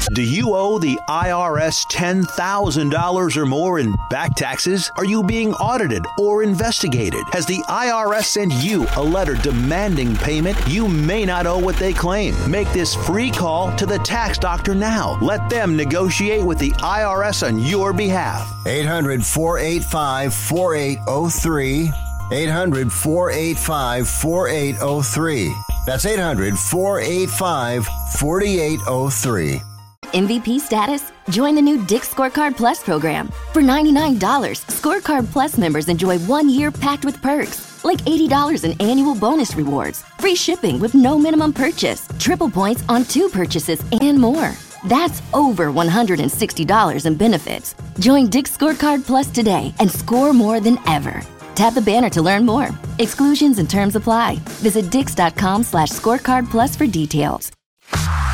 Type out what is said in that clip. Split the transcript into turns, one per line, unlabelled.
Do you owe the IRS $10,000 or more in back taxes? Are you being audited or investigated? Has the IRS sent you a letter demanding payment? You may not owe what they claim. Make this free call to the tax doctor now. Let them negotiate with the IRS on your behalf.
800-485-4803. 800-485-4803. That's 800-485-4803.
MVP status? Join the new Dick's Scorecard Plus program. For $99, Scorecard Plus members enjoy 1 year packed with perks, like $80 in annual bonus rewards, free shipping with no minimum purchase, triple points on 2 purchases, and more. That's over $160 in benefits. Join Dick's Scorecard Plus today and score more than ever. Tap the banner to learn more. Exclusions and terms apply. Visit Dix.com/scorecard plus for details.